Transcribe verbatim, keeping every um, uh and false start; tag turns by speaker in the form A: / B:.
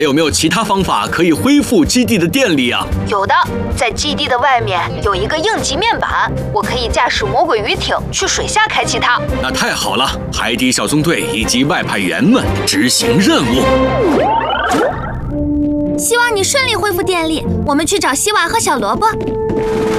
A: 有没有其他方法可以恢复基地的电力啊？
B: 有的，在基地的外面有一个应急面板，我可以驾驶魔鬼鱼艇去水下开启它。
A: 那太好了，海底小纵队以及外派员们执行任务。
C: 希望你顺利恢复电力，我们去找西瓦和小萝卜。